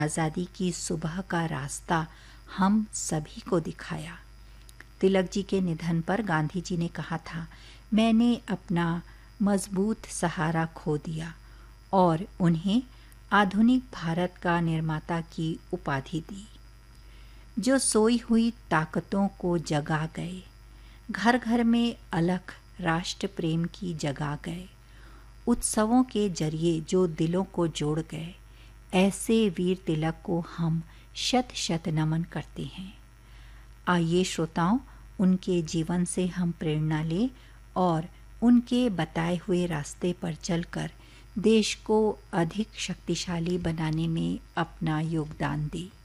आज़ादी की सुबह का रास्ता हम सभी को दिखाया। तिलक जी के निधन पर गांधी जी ने कहा था, मैंने अपना मजबूत सहारा खो दिया, और उन्हें आधुनिक भारत का निर्माता की उपाधि दी। जो सोई हुई ताकतों को जगा गए, घर घर में अलख राष्ट्र प्रेम की जगा गए, उत्सवों के जरिए जो दिलों को जोड़ गए, ऐसे वीर तिलक को हम शत शत नमन करते हैं। आइए श्रोताओं, उनके जीवन से हम प्रेरणा लें और उनके बताए हुए रास्ते पर चलकर देश को अधिक शक्तिशाली बनाने में अपना योगदान दें।